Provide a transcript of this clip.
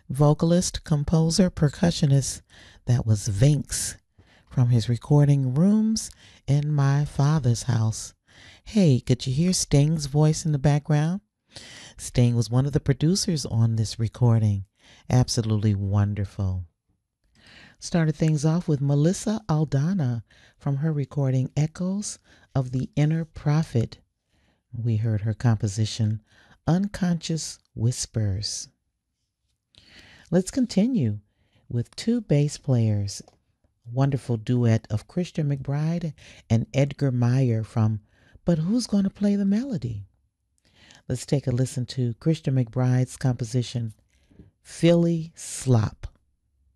vocalist, composer, percussionist. That was Vinx from his recording Rooms in My Father's House. Hey, could you hear Sting's voice in the background? Sting was one of the producers on this recording. Absolutely wonderful. Started things off with Melissa Aldana from her recording Echoes of the Inner Prophet. We heard her composition Unconscious Whispers. Let's continue with two bass players. Wonderful duet of Christian McBride and Edgar Meyer from But Who's Gonna Play the Melody? Let's take a listen to Christian McBride's composition Philly Slop.